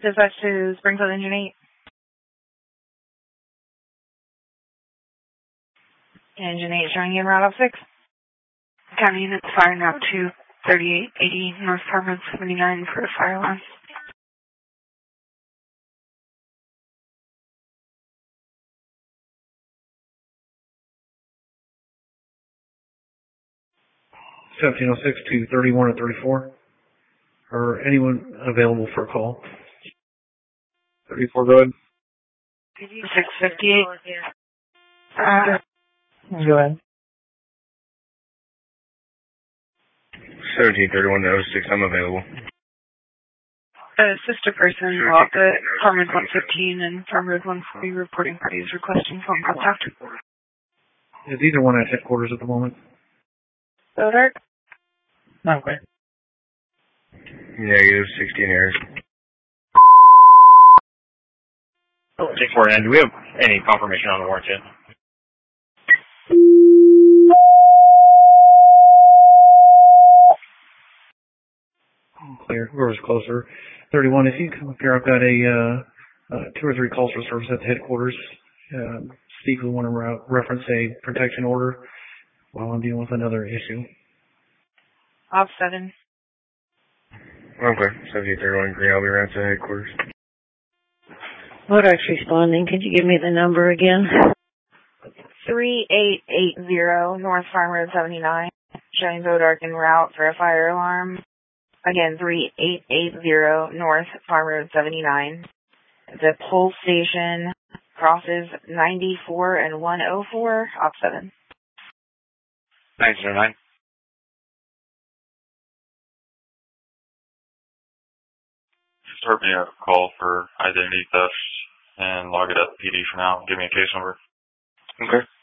Dispatch to Springfield Engine 8. Engine 8 showing you in route 6. County units firing out to 3880 North Farmers 79 for a fire alarm. to 31 or 34. Or anyone available for a call? 34, go ahead. 658. Go ahead. 1731 to 06, I'm available. Sister person off at Farm Road 115 and Farm Road 140 reporting parties requesting phone contact. Is either one at headquarters at the moment? Dark? Okay. Negative 16 errors. Oh, 6-4, do we have any confirmation on the warrant yet? Clear. Whoever's closer. 31, if you come up here, I've got a 2 or 3 calls for service at the headquarters. Steve, we want to reference a protection order while I'm dealing with another issue. Off 7. Okay, 1731 Green, I'll be around to headquarters. Modark's responding. Could you give me the number again? 3880 North Farm Road 79. Showing Bodark en route for a fire alarm. Again, 3880 North Farm Road 79. The pole station crosses 94 and 104, off 7. 909. Just heard me a call for identity theft and log it up PD for now. Give me a case number. Okay.